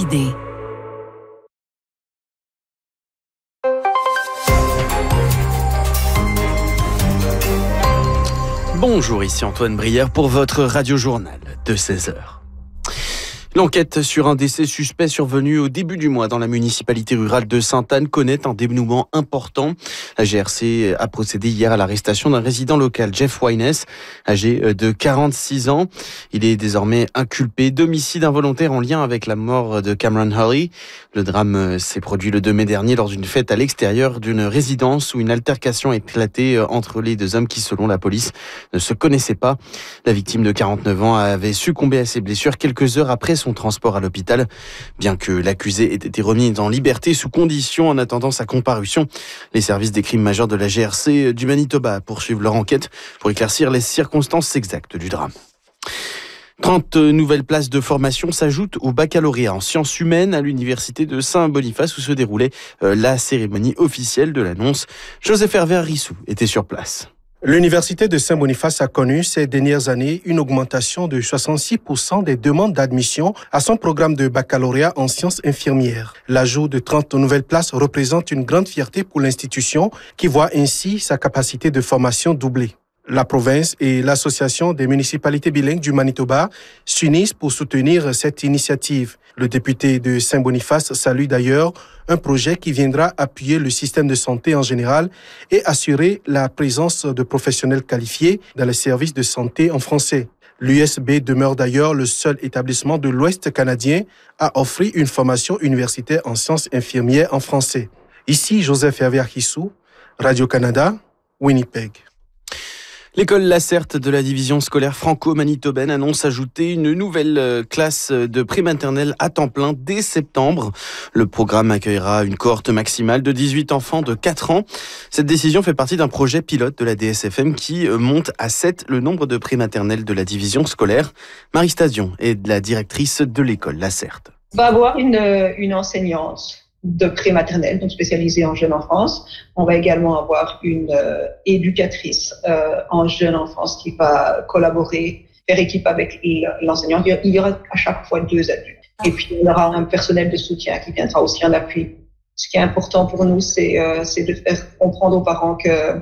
idées. Bonjour, ici Antoine Brière pour votre radio-journal de 16h. L'enquête sur un décès suspect survenu au début du mois dans la municipalité rurale de Sainte-Anne connaît un dénouement important. La GRC a procédé hier à l'arrestation d'un résident local, Jeff Wines, âgé de 46 ans. Il est désormais inculpé d'homicide involontaire en lien avec la mort de Cameron Hurley. Le drame s'est produit le 2 mai dernier lors d'une fête à l'extérieur d'une résidence où une altercation a éclaté entre les deux hommes qui, selon la police, ne se connaissaient pas. La victime de 49 ans avait succombé à ses blessures quelques heures après son transport à l'hôpital. Bien que l'accusé ait été remis en liberté sous condition en attendant sa comparution, les services des crimes majeurs de la GRC du Manitoba poursuivent leur enquête pour éclaircir les circonstances exactes du drame. 30 nouvelles places de formation s'ajoutent au baccalauréat en sciences humaines à l'université de Saint-Boniface où se déroulait la cérémonie officielle de l'annonce. Joseph Hervé Rissou était sur place. L'Université de Saint-Boniface a connu ces dernières années une augmentation de 66% des demandes d'admission à son programme de baccalauréat en sciences infirmières. L'ajout de 30 nouvelles places représente une grande fierté pour l'institution qui voit ainsi sa capacité de formation doubler. La province et l'Association des municipalités bilingues du Manitoba s'unissent pour soutenir cette initiative. Le député de Saint-Boniface salue d'ailleurs un projet qui viendra appuyer le système de santé en général et assurer la présence de professionnels qualifiés dans les services de santé en français. L'USB demeure d'ailleurs le seul établissement de l'Ouest canadien à offrir une formation universitaire en sciences infirmières en français. Ici, Joseph Hervé Rissou, Radio-Canada, Winnipeg. L'école Lacerte de la division scolaire franco-manitobaine annonce ajouter une nouvelle classe de pré-maternelle à temps plein dès septembre. Le programme accueillera une cohorte maximale de 18 enfants de 4 ans. Cette décision fait partie d'un projet pilote de la DSFM qui monte à 7 le nombre de pré-maternelles de la division scolaire. Marie Stadion est la directrice de l'école Lacerte. On va avoir une enseignante de pré-maternelle, donc spécialisée en jeune enfance. On va également avoir une éducatrice en jeune enfance qui va collaborer, faire équipe avec l'enseignant. Il y aura à chaque fois 2 adultes. Et puis, on aura un personnel de soutien qui viendra aussi en appui. Ce qui est important pour nous, c'est de faire comprendre aux parents que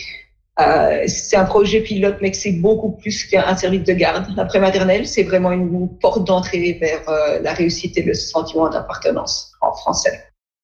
c'est un projet pilote, mais que c'est beaucoup plus qu'un service de garde. La pré-maternelle, c'est vraiment une porte d'entrée vers la réussite et le sentiment d'appartenance en français.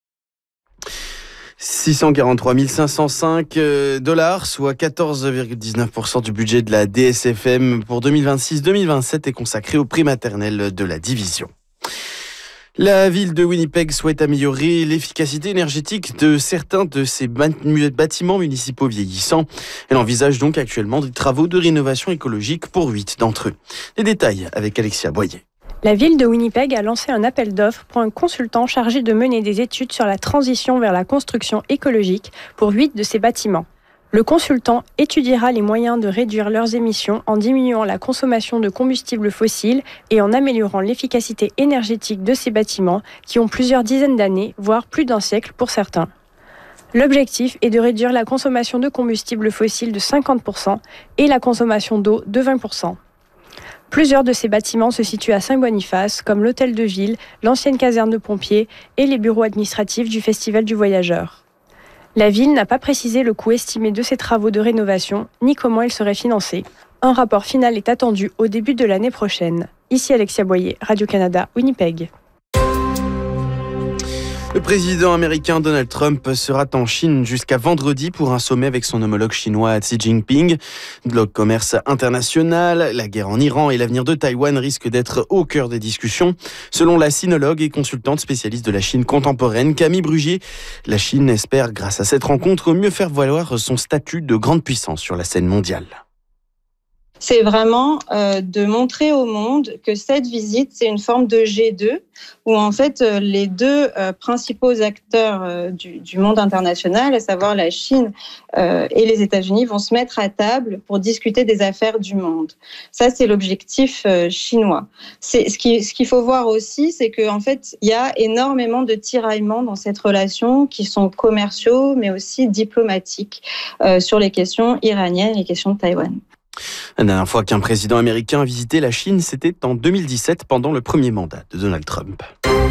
643 505 $, soit 14,19% du budget de la DSFM pour 2026-2027 est consacré aux pré-maternelles de la division. La ville de Winnipeg souhaite améliorer l'efficacité énergétique de certains de ses bâtiments municipaux vieillissants. Elle envisage donc actuellement des travaux de rénovation écologique pour 8 d'entre eux. Les détails avec Alexia Boyer. La ville de Winnipeg a lancé un appel d'offres pour un consultant chargé de mener des études sur la transition vers la construction écologique pour 8 de ces bâtiments. Le consultant étudiera les moyens de réduire leurs émissions en diminuant la consommation de combustibles fossiles et en améliorant l'efficacité énergétique de ces bâtiments qui ont plusieurs dizaines d'années, voire plus d'un siècle pour certains. L'objectif est de réduire la consommation de combustibles fossiles de 50% et la consommation d'eau de 20%. Plusieurs de ces bâtiments se situent à Saint-Boniface, comme l'hôtel de ville, l'ancienne caserne de pompiers et les bureaux administratifs du Festival du Voyageur. La ville n'a pas précisé le coût estimé de ces travaux de rénovation, ni comment ils seraient financés. Un rapport final est attendu au début de l'année prochaine. Ici Alexia Boyer, Radio-Canada, Winnipeg. Le président américain Donald Trump sera en Chine jusqu'à vendredi pour un sommet avec son homologue chinois Xi Jinping. Le commerce international, la guerre en Iran et l'avenir de Taïwan risquent d'être au cœur des discussions. Selon la sinologue et consultante spécialiste de la Chine contemporaine, Camille Brugier, la Chine espère, grâce à cette rencontre, mieux faire valoir son statut de grande puissance sur la scène mondiale. C'est vraiment de montrer au monde que cette visite, c'est une forme de G2, où en fait les deux principaux acteurs du monde international, à savoir la Chine et les États-Unis, vont se mettre à table pour discuter des affaires du monde. Ça, c'est l'objectif chinois. Ce qu'il faut voir aussi, c'est qu'en fait, il y a énormément de tiraillements dans cette relation qui sont commerciaux, mais aussi diplomatiques sur les questions iraniennes et les questions de Taïwan. La dernière fois qu'un président américain a visité la Chine, c'était en 2017 pendant le premier mandat de Donald Trump.